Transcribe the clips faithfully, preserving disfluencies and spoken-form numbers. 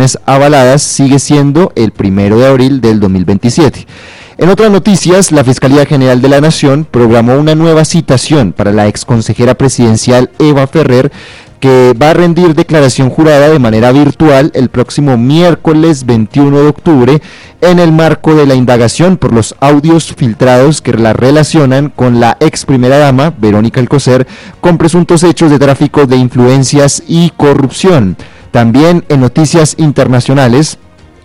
avaladas sigue siendo el primero de abril del dos mil veintisiete. En otras noticias, la Fiscalía General de la Nación programó una nueva citación para la exconsejera presidencial Eva Ferrer, que va a rendir declaración jurada de manera virtual el próximo miércoles veintiuno de octubre en el marco de la indagación por los audios filtrados que la relacionan con la ex primera dama, Verónica Alcocer, con presuntos hechos de tráfico de influencias y corrupción. También en noticias internacionales,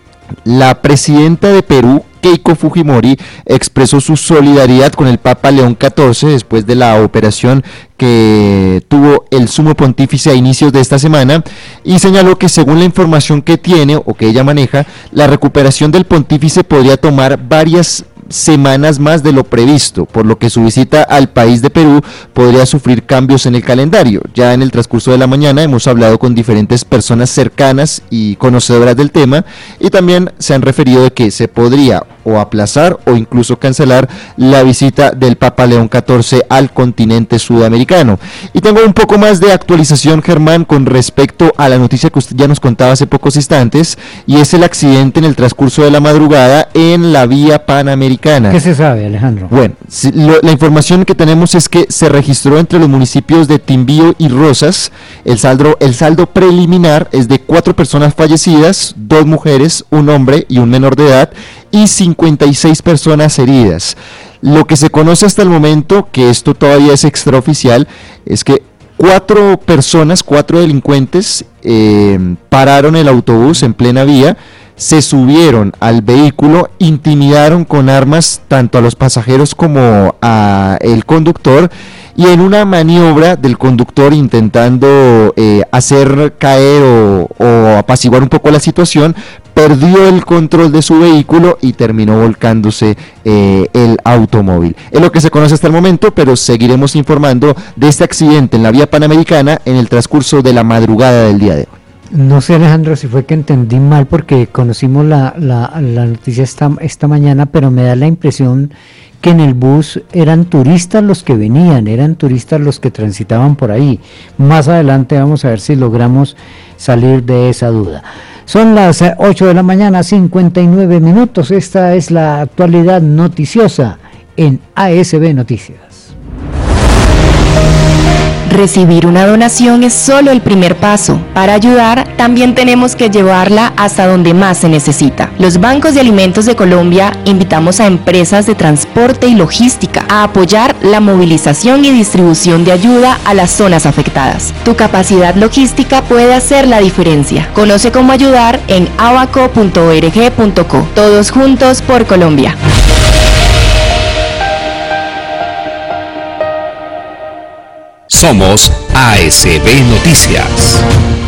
la presidenta de Perú, Keiko Fujimori, expresó su solidaridad con el Papa León catorce después de la operación que tuvo el sumo pontífice a inicios de esta semana, y señaló que según la información que tiene o que ella maneja, la recuperación del pontífice podría tomar varias semanas más de lo previsto, por lo que su visita al país de Perú podría sufrir cambios en el calendario. Ya en el transcurso de la mañana hemos hablado con diferentes personas cercanas y conocedoras del tema, y también se han referido de que se podría o aplazar o incluso cancelar la visita del Papa León catorce al continente sudamericano. Y tengo un poco más de actualización, Germán, con respecto a la noticia que usted ya nos contaba hace pocos instantes, y es el accidente en el transcurso de la madrugada en la vía Panamericana. ¿Qué se sabe, Alejandro? Bueno, si, lo, la información que tenemos es que se registró entre los municipios de Timbío y Rosas. El saldo, el saldo preliminar es de cuatro personas fallecidas, dos mujeres, un hombre y un menor de edad, y cincuenta y seis personas heridas. Lo que se conoce hasta el momento, que esto todavía es extraoficial, es que cuatro personas, cuatro delincuentes eh, pararon el autobús en plena vía, se subieron al vehículo, intimidaron con armas tanto a los pasajeros como a el conductor, y en una maniobra del conductor intentando eh, hacer caer o, o apaciguar un poco la situación, perdió el control de su vehículo y terminó volcándose eh, el automóvil. Es lo que se conoce hasta el momento, pero seguiremos informando de este accidente en la vía Panamericana en el transcurso de la madrugada del día de hoy. No sé, Alejandro, si fue que entendí mal, porque conocimos la, la, la noticia esta, esta mañana, pero me da la impresión que en el bus eran turistas los que venían, eran turistas los que transitaban por ahí. Más adelante vamos a ver si logramos salir de esa duda. Son las ocho de la mañana, cincuenta y nueve minutos. Esta es la actualidad noticiosa en A S B Noticias. Recibir una donación es solo el primer paso. Para ayudar, también tenemos que llevarla hasta donde más se necesita. Los bancos de alimentos de Colombia invitamos a empresas de transporte y logística a apoyar la movilización y distribución de ayuda a las zonas afectadas. Tu capacidad logística puede hacer la diferencia. Conoce cómo ayudar en abaco punto org punto co. Todos juntos por Colombia. Somos A S B Noticias.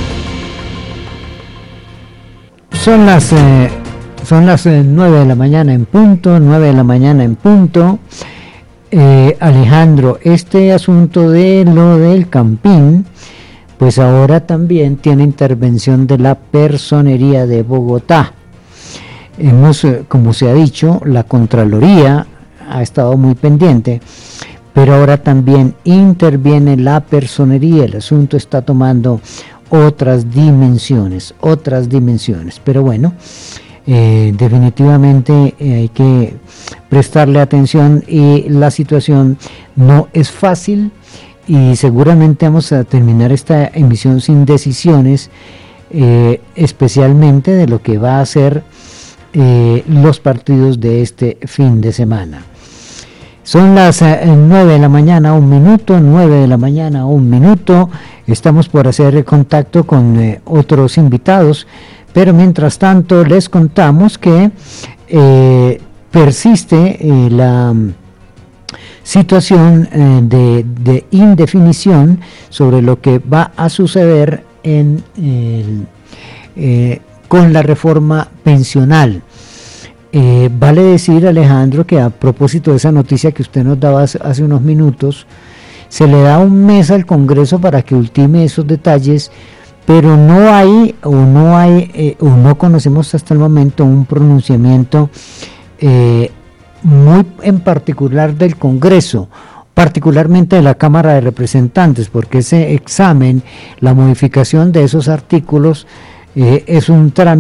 Son las eh, son las eh, nueve de la mañana en punto, nueve de la mañana en punto. Eh, Alejandro, este asunto de lo del Campín, pues ahora también tiene intervención de la Personería de Bogotá. Hemos, eh, como se ha dicho, la Contraloría ha estado muy pendiente, pero ahora también interviene la Personería. El asunto está tomando otras dimensiones, otras dimensiones, pero bueno, eh, definitivamente eh, hay que prestarle atención, y la situación no es fácil, y seguramente vamos a terminar esta emisión sin decisiones, eh, especialmente de lo que va a ser eh, los partidos de este fin de semana. Son las eh, nueve de la mañana, un minuto, nueve de la mañana, un minuto. Estamos por hacer contacto con eh, otros invitados, pero mientras tanto les contamos que eh, persiste eh, la situación eh, de, de indefinición sobre lo que va a suceder en el, eh, con la reforma pensional. Eh, vale decir, Alejandro, que a propósito de esa noticia que usted nos daba hace, hace unos minutos, se le da un mes al Congreso para que ultime esos detalles, pero no hay o no hay eh, o no conocemos hasta el momento un pronunciamiento eh, muy en particular del Congreso, particularmente de la Cámara de Representantes, porque ese examen, la modificación de esos artículos eh, es un trámite